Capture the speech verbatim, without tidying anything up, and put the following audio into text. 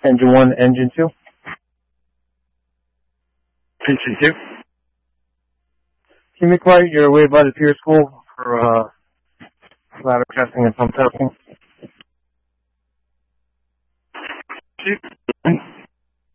Engine one, engine two. Engine two. Can you make right your way by the Pier School for uh, ladder testing and pump testing? Two.